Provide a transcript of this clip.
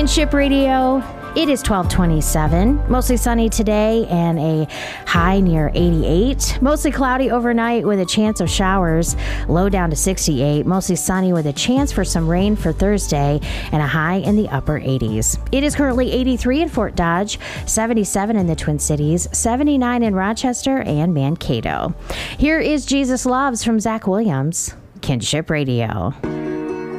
Kinship Radio. It is 12:27. Mostly sunny today and a high near 88. Mostly cloudy overnight with a chance of showers. Low down to 68. Mostly sunny with a chance for some rain for Thursday and a high in the upper 80s. It is currently 83 in Fort Dodge, 77 in the Twin Cities, 79 in Rochester and Mankato. Here is Jesus Loves from Zach Williams, Kinship Radio.